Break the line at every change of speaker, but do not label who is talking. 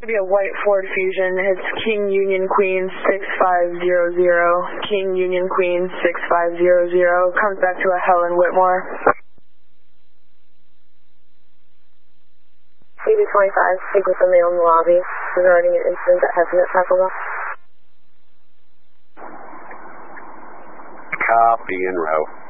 Be a white Ford Fusion. It's King Union Queen 6500. King Union Queen 6500. Comes back to a Helen Whitmore.
CB25, speak with the male in the lobby regarding an incident that happened at Taco Bell.
Copy en route.